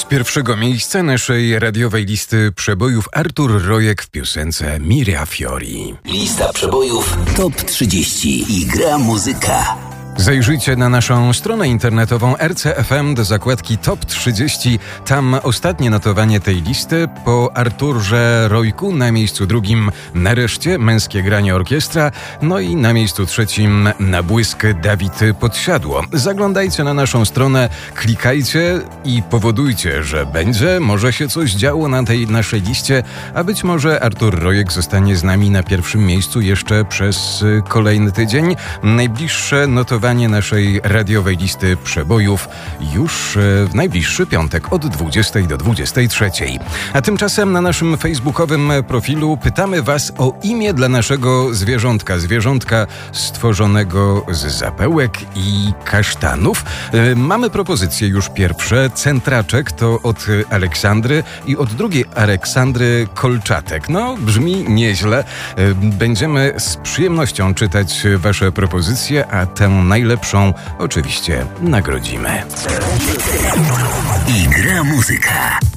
pierwszego miejsca naszej radiowej listy przebojów Artur Rojek w piosence Mira Fiori. Lista przebojów TOP 30 i gra muzyka. Zajrzyjcie na naszą stronę internetową RC.FM do zakładki TOP 30. Tam ostatnie notowanie tej listy po Arturze Rojku. Na miejscu drugim nareszcie Męskie granie orkiestra. No i na miejscu trzecim na błysk Dawid Podsiadło. Zaglądajcie na naszą stronę, klikajcie i powodujcie, że może się coś działo na tej naszej liście, a być może Artur Rojek zostanie z nami na pierwszym miejscu jeszcze przez kolejny tydzień. Najbliższe notowanie naszej radiowej listy przebojów już w najbliższy piątek od 20 do 23. A tymczasem na naszym facebookowym profilu pytamy Was o imię dla naszego zwierzątka stworzonego z zapełek i kasztanów. Mamy propozycje już pierwsze. Centraczek to od Aleksandry i od drugiej Aleksandry Kolczatek. No, brzmi nieźle. Będziemy z przyjemnością czytać Wasze propozycje, a tę najlepszą oczywiście nagrodzimy. I gra muzyka.